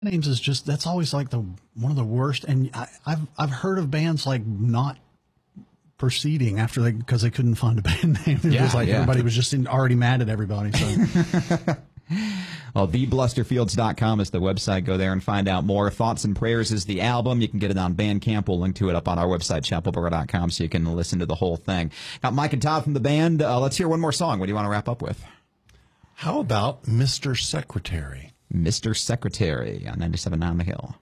names is just, that's always like one of the worst. And I've heard of bands like not proceeding after because they couldn't find a band name. It was like everybody was just already mad at everybody. So. Well, theblusterfields.com is the website. Go there and find out more. Thoughts and Prayers is the album. You can get it on Bandcamp. We'll link to it up on our website, chapelboro.com, so you can listen to the whole thing. Got Mike and Todd from the band. Let's hear one more song. What do you want to wrap up with? How about Mr. Secretary? Mr. Secretary on 97.9 The Hill.